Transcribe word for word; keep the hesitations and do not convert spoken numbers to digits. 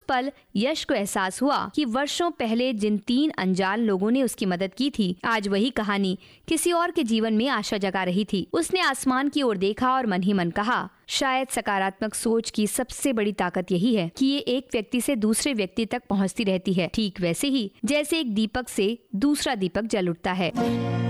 पल यश को एहसास हुआ कि वर्षों पहले जिन तीन अनजान लोगों ने उसकी मदद की थी, आज वही कहानी किसी और के जीवन में आशा जगा रही थी। उसने आसमान की ओर देखा और मन ही मन कहा, शायद सकारात्मक सोच की सबसे बड़ी ताकत यही है कि ये एक व्यक्ति से दूसरे व्यक्ति तक पहुंचती रहती है, ठीक वैसे ही जैसे एक दीपक से दूसरा दीपक जल उठता है।